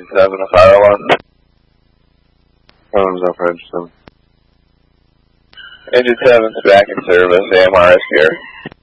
Engine 7 to Fire Alarm. Phone's up, Edge 7. Engine 7's back in service, AMRS here.